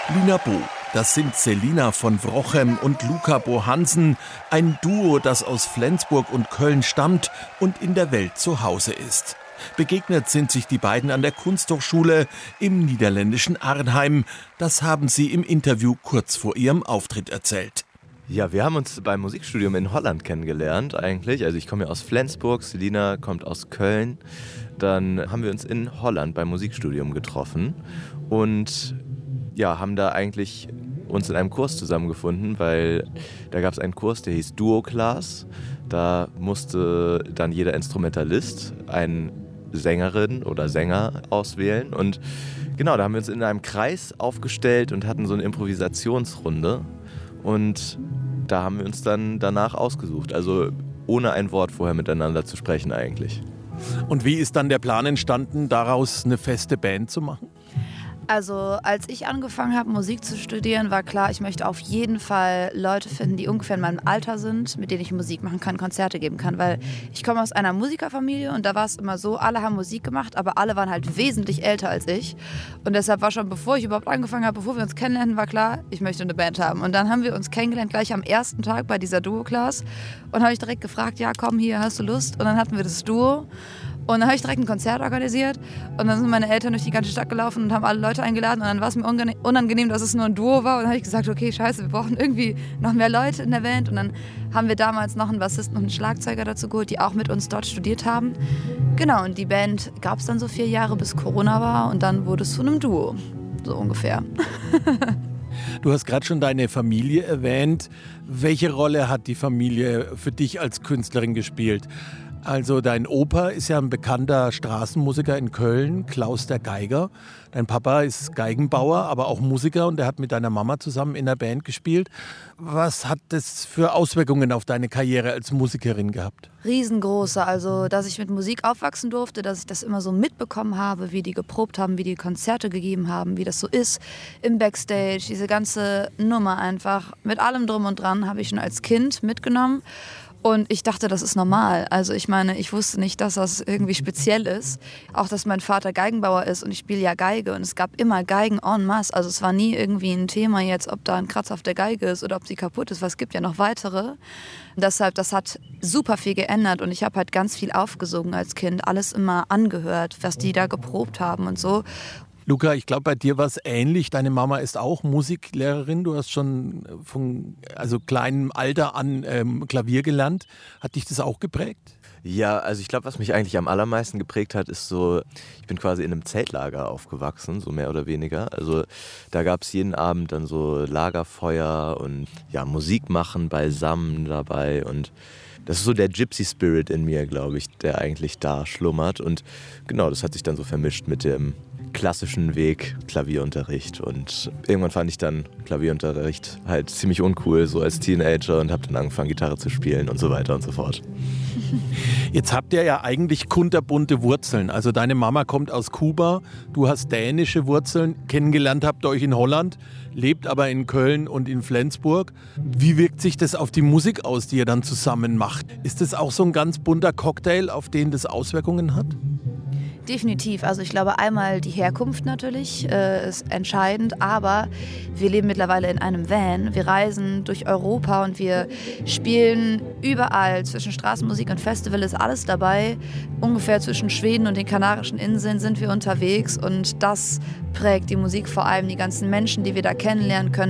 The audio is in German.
Lina Bo, das sind Selina von Wrochem und Luca Bohansen, ein Duo, das aus Flensburg und Köln stammt und in der Welt zu Hause ist. Begegnet sind sich die beiden an der Kunsthochschule im niederländischen Arnhem. Das haben sie im Interview kurz vor ihrem Auftritt erzählt. Ja, wir haben uns beim Musikstudium in Holland kennengelernt eigentlich. Also ich komme ja aus Flensburg, Selina kommt aus Köln. Dann haben wir uns in Holland beim Musikstudium getroffen und ja, haben da eigentlich uns in einem Kurs zusammengefunden, weil da gab es einen Kurs, der hieß Duo-Class. Da musste dann jeder Instrumentalist eine Sängerin oder Sänger auswählen. Und genau, da haben wir uns in einem Kreis aufgestellt und hatten so eine Improvisationsrunde. Und da haben wir uns dann danach ausgesucht. Also ohne ein Wort vorher miteinander zu sprechen eigentlich. Und wie ist dann der Plan entstanden, daraus eine feste Band zu machen? Also als ich angefangen habe, Musik zu studieren, war klar, ich möchte auf jeden Fall Leute finden, die ungefähr in meinem Alter sind, mit denen ich Musik machen kann, Konzerte geben kann. Weil ich komme aus einer Musikerfamilie und da war es immer so, alle haben Musik gemacht, aber alle waren halt wesentlich älter als ich. Und deshalb war schon, bevor ich überhaupt angefangen habe, bevor wir uns kennenlernten, war klar, ich möchte eine Band haben. Und dann haben wir uns kennengelernt, gleich am ersten Tag bei dieser Duo-Class. Und habe ich direkt gefragt, ja komm hier, hast du Lust? Und dann hatten wir das Duo. Und dann habe ich direkt ein Konzert organisiert und dann sind meine Eltern durch die ganze Stadt gelaufen und haben alle Leute eingeladen und dann war es mir unangenehm, dass es nur ein Duo war und dann habe ich gesagt, okay, scheiße, wir brauchen irgendwie noch mehr Leute in der Band und dann haben wir damals noch einen Bassisten und einen Schlagzeuger dazu geholt, die auch mit uns dort studiert haben. Genau, und die Band gab es dann so 4 Jahre, bis Corona war und dann wurde es zu einem Duo, so ungefähr. Du hast gerade schon deine Familie erwähnt. Welche Rolle hat die Familie für dich als Künstlerin gespielt? Also dein Opa ist ja ein bekannter Straßenmusiker in Köln, Klaus der Geiger. Dein Papa ist Geigenbauer, aber auch Musiker und der hat mit deiner Mama zusammen in der Band gespielt. Was hat das für Auswirkungen auf deine Karriere als Musikerin gehabt? Riesengroße, also dass ich mit Musik aufwachsen durfte, dass ich das immer so mitbekommen habe, wie die geprobt haben, wie die Konzerte gegeben haben, wie das so ist im Backstage, diese ganze Nummer einfach. Mit allem drum und dran habe ich schon als Kind mitgenommen. Und ich dachte, das ist normal. Also ich meine, ich wusste nicht, dass das irgendwie speziell ist. Auch, dass mein Vater Geigenbauer ist und ich spiele ja Geige. Und es gab immer Geigen en masse. Also es war nie irgendwie ein Thema jetzt, ob da ein Kratzer auf der Geige ist oder ob sie kaputt ist. Weil es gibt ja noch weitere. Und deshalb, das hat super viel geändert. Und ich habe halt ganz viel aufgesogen als Kind. Alles immer angehört, was die da geprobt haben und so. Luca, ich glaube, bei dir war es ähnlich. Deine Mama ist auch Musiklehrerin. Du hast schon von kleinem Alter an Klavier gelernt. Hat dich das auch geprägt? Ja, also ich glaube, was mich eigentlich am allermeisten geprägt hat, ist so, ich bin quasi in einem Zeltlager aufgewachsen, so mehr oder weniger. Also da gab es jeden Abend dann so Lagerfeuer und ja, Musik machen beisammen dabei und das ist so der Gypsy Spirit in mir, glaube ich, der eigentlich da schlummert und genau, das hat sich dann so vermischt mit dem klassischen Weg Klavierunterricht und irgendwann fand ich dann Klavierunterricht halt ziemlich uncool, so als Teenager und habe dann angefangen Gitarre zu spielen und so weiter und so fort. Jetzt habt ihr ja eigentlich kunterbunte Wurzeln, also deine Mama kommt aus Kuba, du hast dänische Wurzeln, kennengelernt habt ihr euch in Holland, lebt aber in Köln und in Flensburg. Wie wirkt sich das auf die Musik aus, die ihr dann zusammen macht? Ist das auch so ein ganz bunter Cocktail, auf den das Auswirkungen hat? Definitiv. Also ich glaube, einmal die Herkunft natürlich ist entscheidend, aber wir leben mittlerweile in einem Van. Wir reisen durch Europa und wir spielen überall. Zwischen Straßenmusik und Festival ist alles dabei. Ungefähr zwischen Schweden und den Kanarischen Inseln sind wir unterwegs und das prägt die Musik, vor allem die ganzen Menschen, die wir da kennenlernen können.